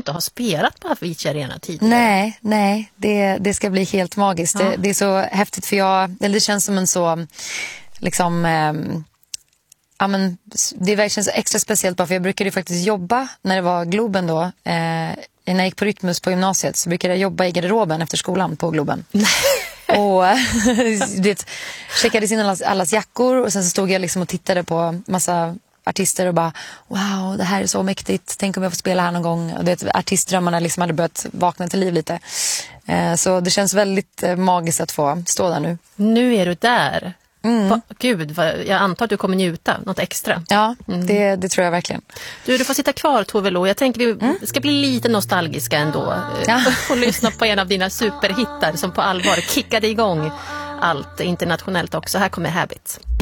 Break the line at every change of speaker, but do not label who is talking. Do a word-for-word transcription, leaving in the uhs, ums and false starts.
inte har spelat på Avicii Arena tidigare.
Nej, nej. Det, det ska bli helt magiskt. Ja. Det, det är så häftigt för jag, eller det känns som en så liksom eh, ja, men det verkligen så extra speciellt bara för jag brukade ju faktiskt jobba när det var Globen då. Eh, när jag gick på Rytmus på gymnasiet så brukade jag jobba i garderoben efter skolan på Globen. Och det checkades in allas, allas jackor och sen så stod jag liksom och tittade på massa artister och bara wow, det här är så mäktigt. Tänk om jag får spela här någon gång. Och det, artistdrömmarna liksom hade börjat vakna till liv lite. Eh, så det känns väldigt eh, magiskt att få stå där nu.
Nu är du där.
Mm.
Va, gud, vad, jag antar att du kommer njuta något extra.
Ja, mm. det, det tror jag verkligen.
Du, du får sitta kvar, Tove Lo. Jag tänker vi mm. ska bli lite nostalgiska ändå.
Ja.
Och lyssna på en av dina superhittar som på allvar kickade igång allt internationellt också. Här kommer Habit.